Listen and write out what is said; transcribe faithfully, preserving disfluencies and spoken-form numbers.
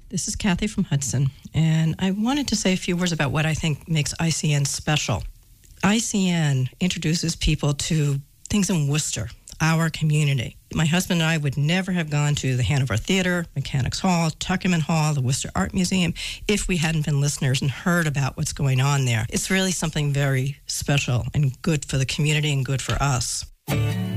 This is Kathy from Hudson, and I wanted to say a few words about what I think makes I C N special. I C N introduces people to things in Worcester, our community. My husband and I would never have gone to the Hanover Theater, Mechanics Hall, Tuckerman Hall, the Worcester Art Museum, if we hadn't been listeners and heard about what's going on there. It's really something very special and good for the community and good for us.